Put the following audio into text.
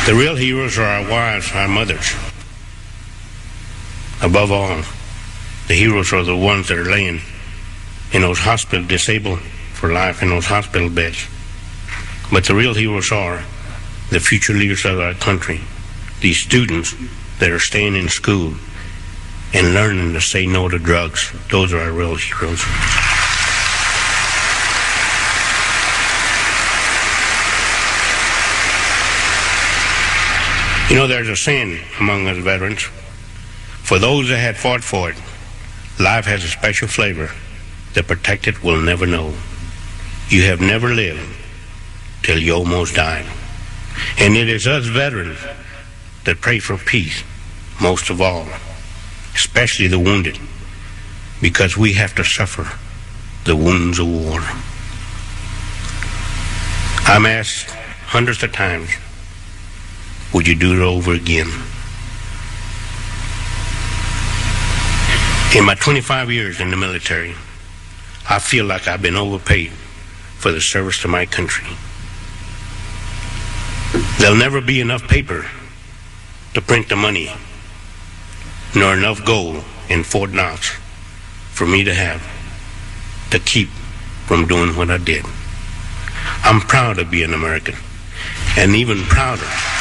The real heroes are our wives, our mothers. Above all, the heroes are the ones that are laying in those hospital, disabled for life in those hospital beds. But the real heroes are the future leaders of our country, these students that are staying in school and learning to say no to drugs. Those are our real heroes. You know, there's a saying among us veterans, for those that had fought for it, life has a special flavor. The protected will never know. You have never lived till you almost died. And it is us veterans that pray for peace, most of all, especially the wounded, because we have to suffer the wounds of war. I'm asked hundreds of times, would you do it over again? In my 25 years in the military, I feel like I've been overpaid for the service to my country. There'll never be enough paper to print the money, nor enough gold in Fort Knox for me to have to keep from doing what I did. I'm proud to be an American, and even prouder